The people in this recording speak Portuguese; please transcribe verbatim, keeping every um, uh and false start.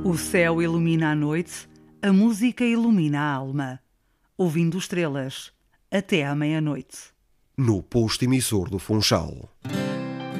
O céu ilumina a noite, a música ilumina a alma. Ouvindo estrelas, até à meia-noite. No posto emissor do Funchal.